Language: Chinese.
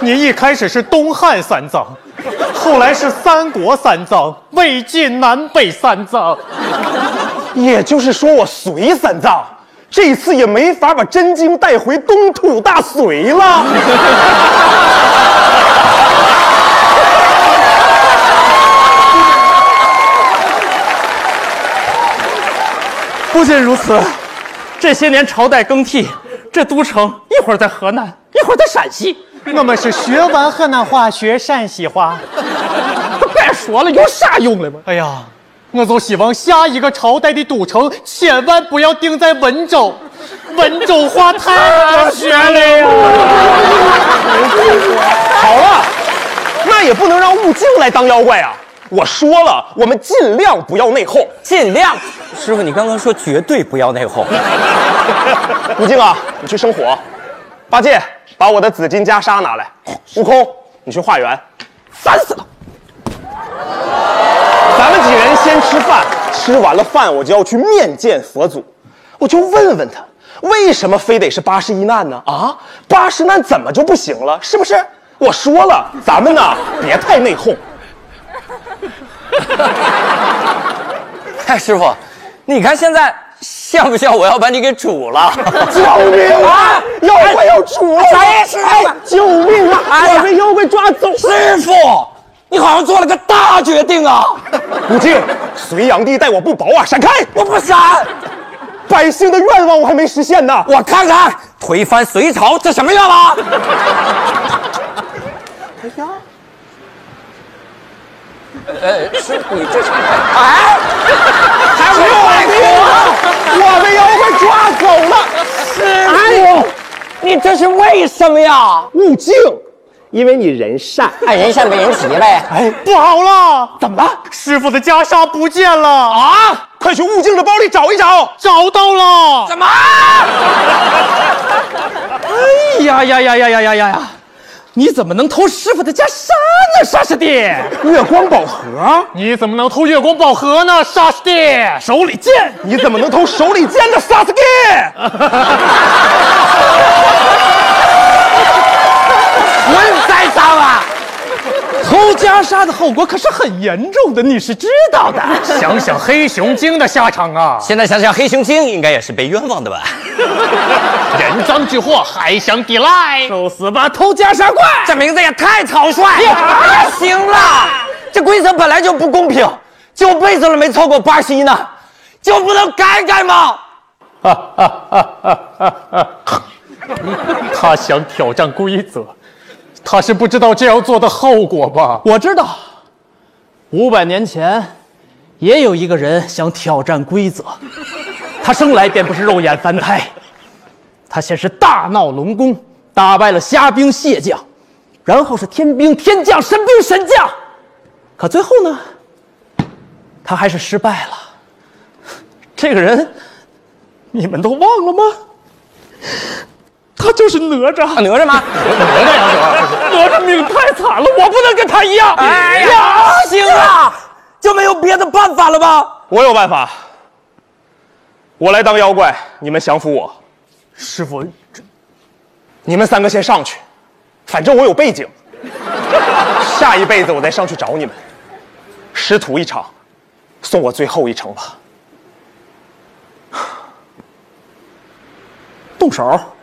你一开始是东汉三藏，后来是三国三藏，魏晋南北三藏。 也就是说，我隋三藏这一次也没法把真经带回东土大隋了。 不仅如此，这些年朝代更替，这都城一会儿在河南，一会儿在陕西。我们是学完河南话，学陕西话。别说了，有啥用了吗？哎呀，我就希望下一个朝代的都城千万不要定在温州，温州话太难学了呀。 好了，那也不能让悟净来当妖怪啊！我说了，我们尽量不要内讧， 尽量。师傅，你刚刚说绝对不要内讧。 悟净啊，你去生火。八戒，把我的紫金袈裟拿来。悟空，你去化缘。烦死了！咱们几人先吃饭，吃完了饭我就要去面见佛祖，我就问问他，为什么非得是81难呢？啊，80难怎么就不行了？是不是？我说了，咱们呢别太内讧。 哎，师傅，你看现在像不像我要把你给煮了？ 救命啊！妖怪要煮了！ 谁是妖怪？ 救命啊！我被妖怪抓走！ 师傅，你好像做了个大决定啊！ 悟净，隋炀帝待我不薄啊！闪开！ 我不闪！ 百姓的愿望我还没实现呢！ 我看看推翻隋朝这什么愿望？ 哎呀！ 师傅，你这是哎，还没有外我被妖怪抓走了！ 师傅，你这是为什么呀？ 悟净，因为你人善。 哎，人善被人骑呗。 哎，不好了！ 怎么了？ 师傅的袈裟不见了啊！快去悟净的包里找一找！ 找到了！ 怎么？ 哎呀呀呀呀呀呀呀！你怎么能偷师傅的袈裟呢，沙师弟？ 月光宝盒？ 你怎么能偷月光宝盒呢，沙师弟？手里剑？ 你怎么能偷手里剑的萨斯基？ 混在上啊！偷袈裟的后果可是很严重的，你是知道的。想想黑熊精的下场啊！ 现在想想，黑熊精应该也是被冤枉的吧？ 人赃俱获，还想抵赖？受死吧，偷袈裟怪！ 这名字也太草率！行了，这规则本来就不公平，9辈子了没凑够81呢，就不能改改吗？ 他想挑战规则，他是不知道这样做的后果吧？ 我知道，500年前也有一个人想挑战规则，他生来便不是肉眼凡胎，他先是大闹龙宫，打败了虾兵蟹将，然后是天兵天将、神兵神将，可最后呢，他还是失败了。这个人，你们都忘了吗？他就是哪吒。 哪吒吗？ 哪吒命太惨了，我不能跟他一样。 哎呀，行了，就没有别的办法了吗？ 我有办法，我来当妖怪，你们降服我。 师傅， 你们3个先上去，反正我有背景，下一辈子我再上去找你们，师徒一场，送我最后一程吧。 动手。